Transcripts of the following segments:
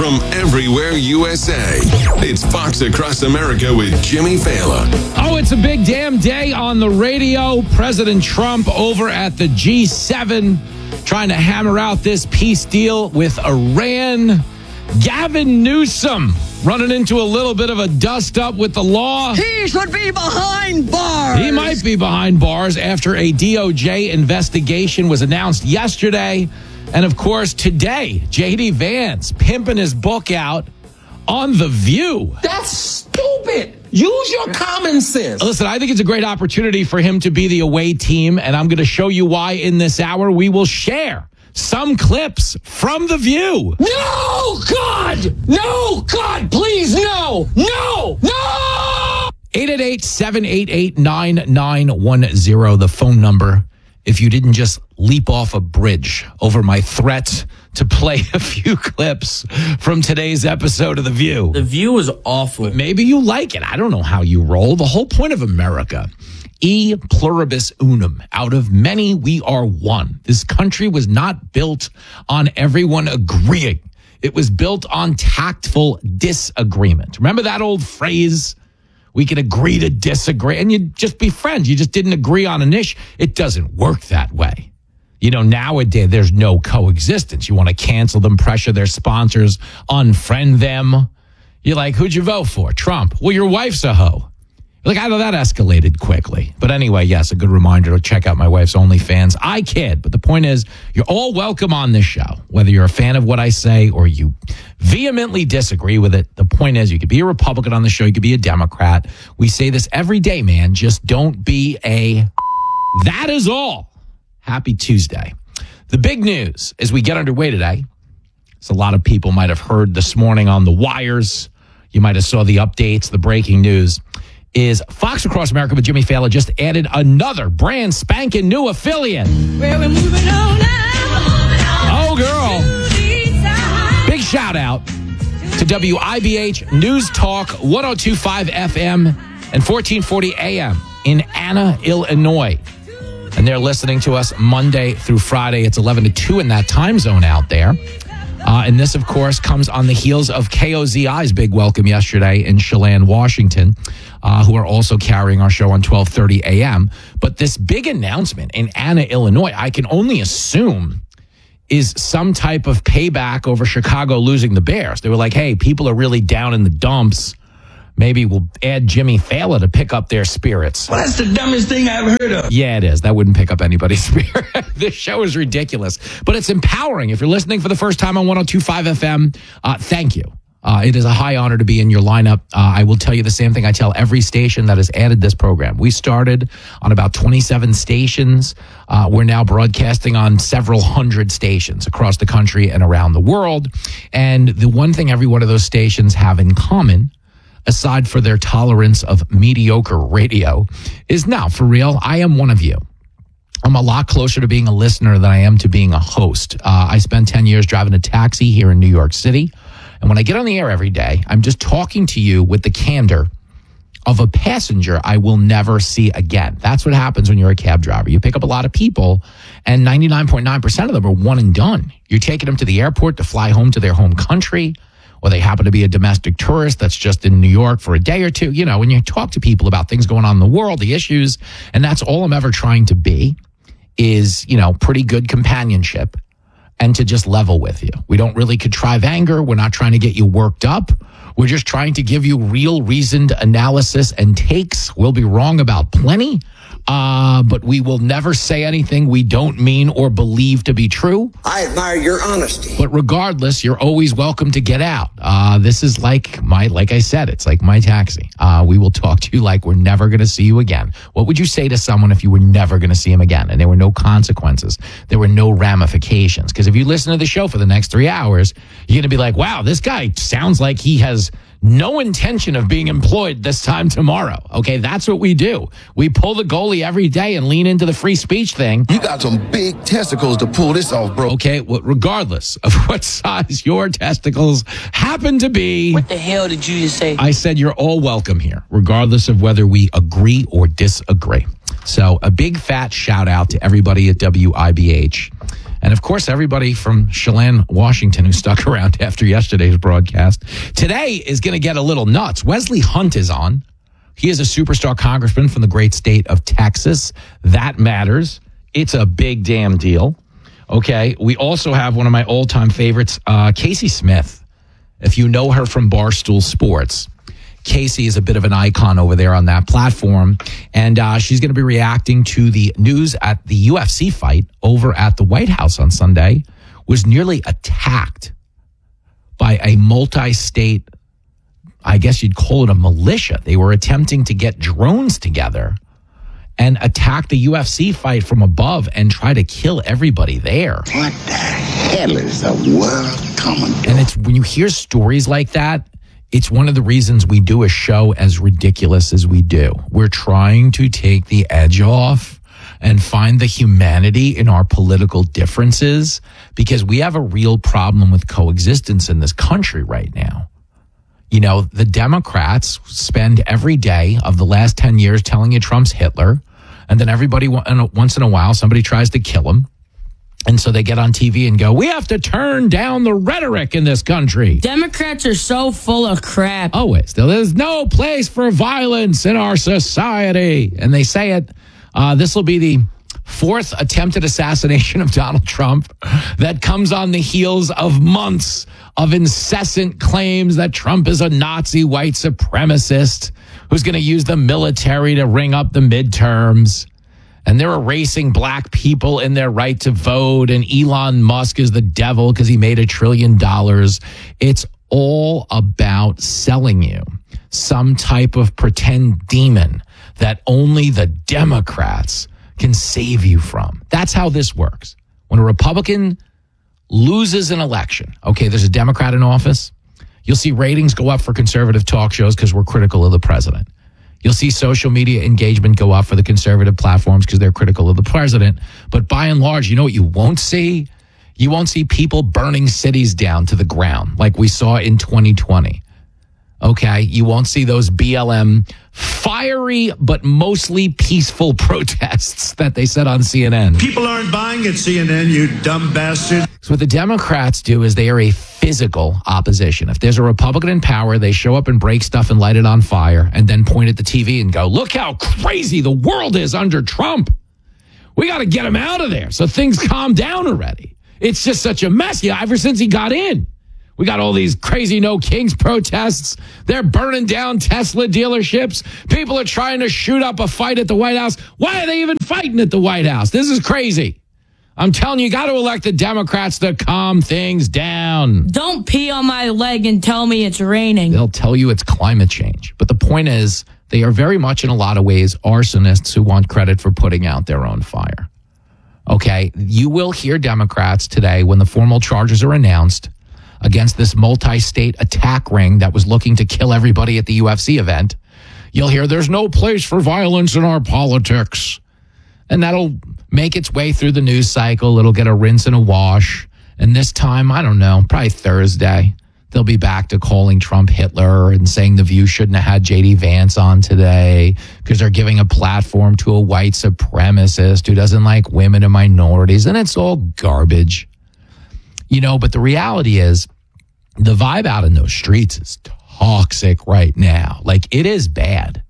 from everywhere USA. It's Fox Across America with Jimmy Fallon. Oh, it's a big damn day on the radio. President Trump over at the G7 trying to hammer out this peace deal with Iran. Gavin Newsom running into a little bit of a dust-up with the law. He should be behind bars. He might be behind bars after a DOJ investigation was announced yesterday. And, of course, today, J.D. Vance pimping his book out on The View. That's stupid. Use your common sense. Listen, I think it's a great opportunity for him to be the away team, and I'm going to show you why in this hour. We will share some clips from The View. No, God! No, God, please, no! No! No! 888-788-9910, the phone number. If you didn't just leap off a bridge over my threat to play a few clips from today's episode of The View. The View is awful. Maybe you like it. I don't know how you roll. The whole point of America, e pluribus unum. Out of many, we are one. This country was not built on everyone agreeing. It was built on tactful disagreement. Remember that old phrase? We can agree to disagree, and you just be friends. You just didn't agree on an issue. It doesn't work that way. You know, nowadays, there's no coexistence. You want to cancel them, pressure their sponsors, unfriend them. You're like, who'd you vote for? Trump. Well, your wife's a hoe. Like, I know that escalated quickly. But anyway, yes, a good reminder to check out my wife's OnlyFans. I kid, but the point is, you're all welcome on this show, whether you're a fan of what I say or you vehemently disagree with it. The point is, you could be a Republican on the show, you could be a Democrat. We say this every day, man. Just don't be a... That is all. Happy Tuesday. The big news as we get underway today, as a lot of people might have heard this morning on the wires, you might have saw the updates, the breaking news, is Fox Across America with Jimmy Fallon just added another brand spanking new affiliate. Where we're moving on now. Oh, girl. Big shout out to WIBH News Talk 102.5 FM and 1440 AM in Anna, Illinois. And they're listening to us Monday through Friday. It's 11 to 2 in that time zone out there. And this, of course, comes on the heels of KOZI's big welcome yesterday in Chelan, Washington, who are also carrying our show on 12:30 a.m. But this big announcement in Anna, Illinois, I can only assume is some type of payback over Chicago losing the Bears. They were like, hey, people are really down in the dumps. Maybe we'll add Jimmy Fallon to pick up their spirits. Well, that's the dumbest thing I've heard of. Yeah, it is. That wouldn't pick up anybody's spirit. This show is ridiculous. But it's empowering. If you're listening for the first time on 102.5 FM, thank you. It is a high honor to be in your lineup. I will tell you the same thing I tell every station that has added this program. We started on about 27 stations. We're now broadcasting on several hundred stations across the country and around the world. And the one thing every one of those stations have in common, aside for their tolerance of mediocre radio, is now, for real, I am one of you. I'm a lot closer to being a listener than I am to being a host. I spent 10 years driving a taxi here in New York City. And when I get on the air every day, I'm just talking to you with the candor of a passenger I will never see again. That's what happens when you're a cab driver. You pick up a lot of people, and 99.9% of them are one and done. You're taking them to the airport to fly home to their home country, or they happen to be a domestic tourist that's just in New York for a day or two. You know, when you talk to people about things going on in the world, the issues, and that's all I'm ever trying to be is, you know, pretty good companionship and to just level with you. We don't really contrive anger. We're not trying to get you worked up. We're just trying to give you real reasoned analysis and takes. We'll be wrong about plenty. But we will never say anything we don't mean or believe to be true. I admire your honesty. But regardless, you're always welcome to get out. This is like I said, it's like my taxi. We will talk to you like we're never going to see you again. What would you say to someone if you were never going to see him again and there were no consequences? There were no ramifications? Because if you listen to the show for the next 3 hours, you're going to be like, wow, this guy sounds like he has no intention of being employed this time tomorrow. Okay, that's what we do. We pull the goalie every day and lean into the free speech thing. You got some big testicles to pull this off, bro. Okay, well, regardless of what size your testicles happen to be. What the hell did you just say? I said you're all welcome here, regardless of whether we agree or disagree. So a big fat shout out to everybody at WIBH. And of course, everybody from Chelan, Washington, who stuck around after yesterday's broadcast. Today is going to get a little nuts. Wesley Hunt is on. He is a superstar congressman from the great state of Texas. That matters. It's a big damn deal. Okay. We also have one of my all-time favorites, Casey Smith. If you know her from Barstool Sports, Casey is a bit of an icon over there on that platform. And she's going to be reacting to the news at the UFC fight over at the White House on Sunday was nearly attacked by a multi-state, I guess you'd call it a militia. They were attempting to get drones together and attack the UFC fight from above and try to kill everybody there. What the hell is the world coming to? And it's when you hear stories like that, it's one of the reasons we do a show as ridiculous as we do. We're trying to take the edge off and find the humanity in our political differences because we have a real problem with coexistence in this country right now. You know, the Democrats spend every day of the last 10 years telling you Trump's Hitler, and then everybody, once in a while, somebody tries to kill him. And so they get on TV and go, we have to turn down the rhetoric in this country. Democrats are so full of crap. Always. There's no place for violence in our society. And they say it. This will be the fourth attempted assassination of Donald Trump that comes on the heels of months of incessant claims that Trump is a Nazi white supremacist who's going to use the military to ring up the midterms. And they're erasing black people in their right to vote. And Elon Musk is the devil because he made $1 trillion. It's all about selling you some type of pretend demon that only the Democrats can save you from. That's how this works. When a Republican loses an election, okay, there's a Democrat in office, you'll see ratings go up for conservative talk shows because we're critical of the president. You'll see social media engagement go up for the conservative platforms because they're critical of the president. But by and large, you know what you won't see? You won't see people burning cities down to the ground like we saw in 2020. Okay? You won't see those BLM fiery but mostly peaceful protests that they said on CNN. People aren't buying at CNN, you dumb bastard. So what the Democrats do is they are a physical opposition. If there's a Republican in power, they show up and break stuff and light it on fire and then point at the TV and go, look how crazy the world is under Trump. We got to get him out of there so things calm down already. It's just such a mess. Yeah, ever since he got in. We got all these crazy No Kings protests. They're burning down Tesla dealerships. People are trying to shoot up a fight at the White House. Why are they even fighting at the White House? This is crazy. I'm telling you, you got to elect the Democrats to calm things down. Don't pee on my leg and tell me it's raining. They'll tell you it's climate change. But the point is, they are very much in a lot of ways arsonists who want credit for putting out their own fire. Okay, you will hear Democrats today when the formal charges are announced against this multi-state attack ring that was looking to kill everybody at the UFC event. You'll hear there's no place for violence in our politics. And that'll make its way through the news cycle. It'll get a rinse and a wash. And this time, I don't know, probably Thursday, they'll be back to calling Trump Hitler and saying The View shouldn't have had J.D. Vance on today because they're giving a platform to a white supremacist who doesn't like women and minorities. And it's all garbage. You know, but the reality is the vibe out in those streets is toxic right now. Like, it is bad.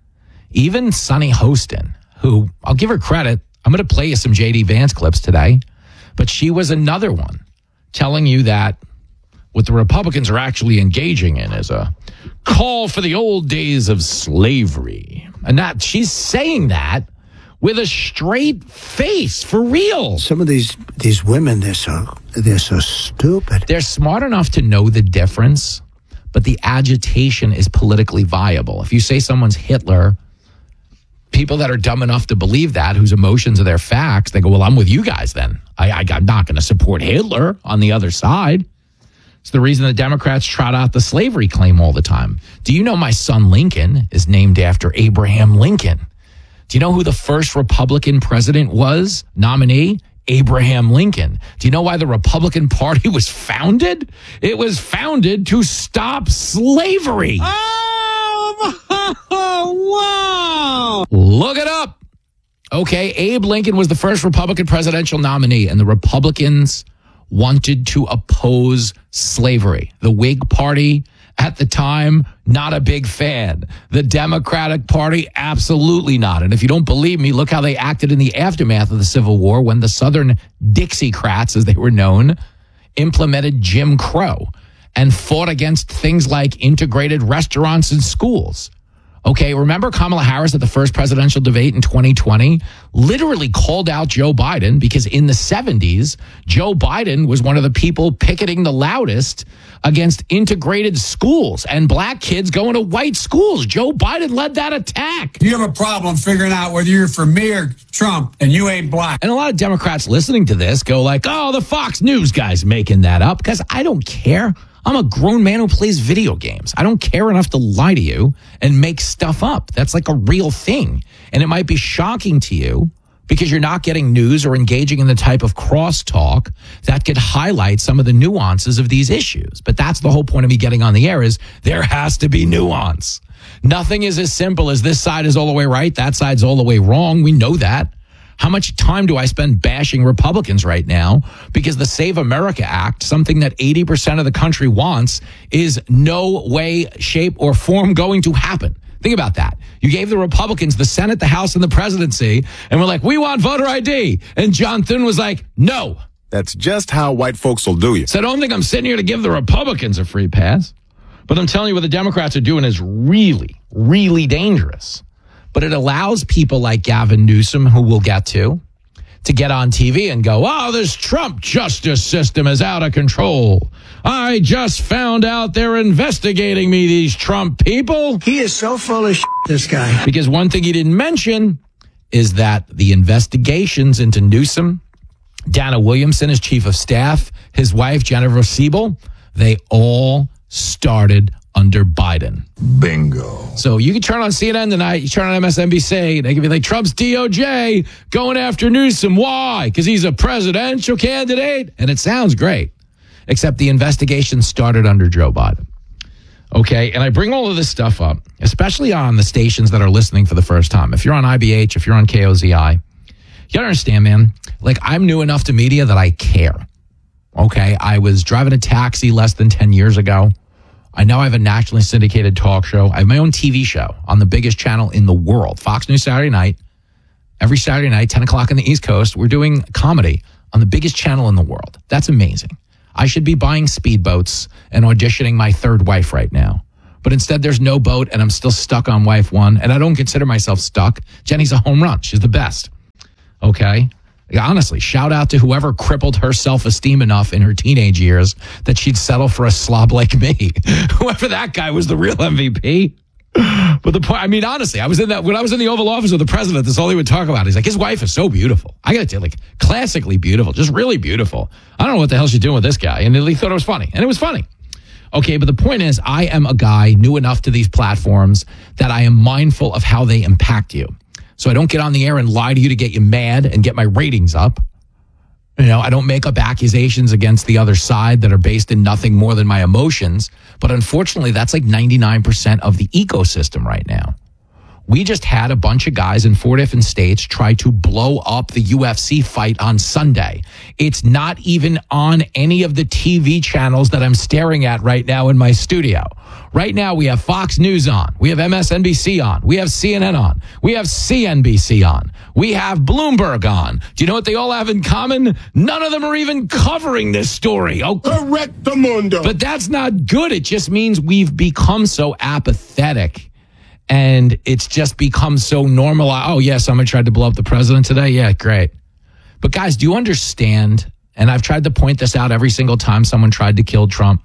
Even Sunny Hostin, who, I'll give her credit, I'm going to play you some J.D. Vance clips today, but she was another one telling you that what the Republicans are actually engaging in is a call for the old days of slavery. And that she's saying that with a straight face, for real. Some of these women, they're so stupid. They're smart enough to know the difference, but the agitation is politically viable. If you say someone's Hitler, people that are dumb enough to believe that, whose emotions are their facts, they go, well, I'm with you guys then. I'm not going to support Hitler on the other side. It's the reason the Democrats trot out the slavery claim all the time. Do you know my son Lincoln is named after Abraham Lincoln? Do you know who the first Republican president was? Nominee? Abraham Lincoln. Do you know why the Republican Party was founded? It was founded to stop slavery. Oh, wow. Look it up. Okay, Abe Lincoln was the first Republican presidential nominee, and the Republicans wanted to oppose slavery. The Whig Party at the time, not a big fan. The Democratic Party, absolutely not. And if you don't believe me, look how they acted in the aftermath of the Civil War when the Southern Dixiecrats, as they were known, implemented Jim Crow and fought against things like integrated restaurants and schools. Okay, remember Kamala Harris at the first presidential debate in 2020 literally called out Joe Biden because in the 70s, Joe Biden was one of the people picketing the loudest against integrated schools and black kids going to white schools. Joe Biden led that attack. You have a problem figuring out whether you're for me or Trump and you ain't black. And a lot of Democrats listening to this go like, oh, the Fox News guy's making that up, because I don't care. I'm a grown man who plays video games. I don't care enough to lie to you and make stuff up. That's like a real thing. And it might be shocking to you because you're not getting news or engaging in the type of crosstalk that could highlight some of the nuances of these issues. But that's the whole point of me getting on the air, is there has to be nuance. Nothing is as simple as this side is all the way right, that side's all the way wrong. We know that. How much time do I spend bashing Republicans right now? Because the Save America Act, something that 80% of the country wants, is no way, shape, or form going to happen. Think about that. You gave the Republicans the Senate, the House, and the presidency, and we're like, we want voter ID. And John Thune was like, no. That's just how white folks will do you. So I don't think I'm sitting here to give the Republicans a free pass. But I'm telling you what the Democrats are doing is really, really dangerous. But it allows people like Gavin Newsom, who we'll get to get on TV and go, oh, this Trump justice system is out of control. I just found out they're investigating me, these Trump people. He is so full of shit, this guy. Because one thing he didn't mention is that the investigations into Newsom, Dana Williamson, his chief of staff, his wife, Jennifer Siebel, they all started under Biden. Bingo. So you can turn on CNN tonight, you turn on MSNBC, they can be like, Trump's DOJ going after Newsom. Why? Because he's a presidential candidate? And it sounds great, except the investigation started under Joe Biden. Okay, and I bring all of this stuff up, especially on the stations that are listening for the first time. If you're on IBH, if you're on KOZI, you gotta understand, man, like I'm new enough to media that I care. Okay, I was driving a taxi less than 10 years ago. I now have a nationally syndicated talk show. I have my own TV show on the biggest channel in the world, Fox News Saturday night. Every Saturday night, 10 o'clock on the East Coast, we're doing comedy on the biggest channel in the world. That's amazing. I should be buying speedboats and auditioning my third wife right now. But instead, there's no boat, and I'm still stuck on wife one. And I don't consider myself stuck. Jenny's a home run. She's the best. Okay? Honestly, shout out to whoever crippled her self-esteem enough in her teenage years that she'd settle for a slob like me. Whoever that guy was the real MVP. But the point, I mean, honestly, when I was in the Oval Office with the president, that's all he would talk about. He's like, his wife is so beautiful. I got to tell you, like, classically beautiful, just really beautiful. I don't know what the hell she's doing with this guy. And he thought it was funny. And it was funny. Okay, but the point is, I am a guy new enough to these platforms that I am mindful of how they impact you. So I don't get on the air and lie to you to get you mad and get my ratings up. You know, I don't make up accusations against the other side that are based in nothing more than my emotions. But unfortunately, that's like 99% of the ecosystem right now. We just had a bunch of guys in 4 different states try to blow up the UFC fight on Sunday. It's not even on any of the TV channels that I'm staring at right now in my studio. Right now, we have Fox News on. We have MSNBC on. We have CNN on. We have CNBC on. We have Bloomberg on. Do you know what they all have in common? None of them are even covering this story. Oh, Correctamundo. But that's not good. It just means we've become so apathetic. And it's just become so normal. Oh, yeah, somebody tried to blow up the president today. Yeah, great. But guys, do you understand? And I've tried to point this out every single time someone tried to kill Trump,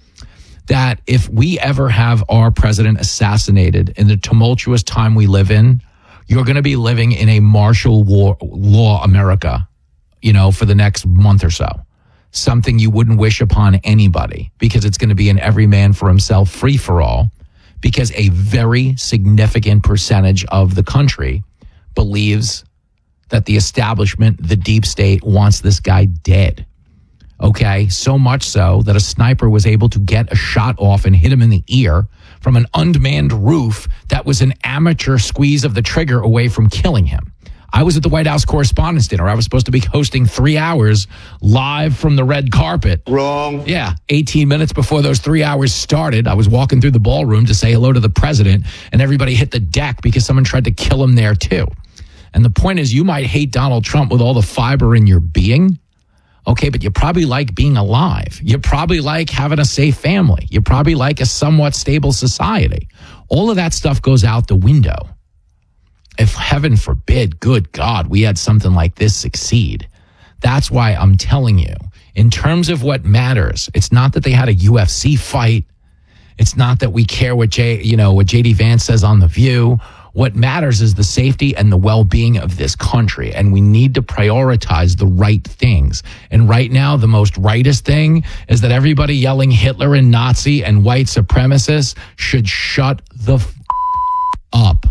that if we ever have our president assassinated in the tumultuous time we live in, you're going to be living in a martial law America, you know, for the next month or so. Something you wouldn't wish upon anybody, because it's going to be an every man for himself free for all. Because a very significant percentage of the country believes that the establishment, the deep state, wants this guy dead. Okay, so much so that a sniper was able to get a shot off and hit him in the ear from an unmanned roof that was an amateur squeeze of the trigger away from killing him. I was at the White House Correspondents' Dinner. I was supposed to be hosting 3 hours live from the red carpet. Wrong. Yeah, 18 minutes before those 3 hours started, I was walking through the ballroom to say hello to the president, and everybody hit the deck because someone tried to kill him there too. And the point is, you might hate Donald Trump with all the fiber in your being, okay, but you probably like being alive. You probably like having a safe family. You probably like a somewhat stable society. All of that stuff goes out the window. If heaven forbid, good God, we had something like this succeed. That's why I'm telling you, in terms of what matters, it's not that they had a UFC fight. It's not that we care what J.D. Vance says on The View. What matters is the safety and the well-being of this country, and we need to prioritize the right things. And right now, the most rightest thing is that everybody yelling Hitler and Nazi and white supremacists should shut the up.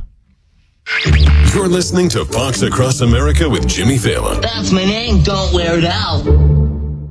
You're listening to Fox Across America with Jimmy Fallon. That's my name. Don't wear it out.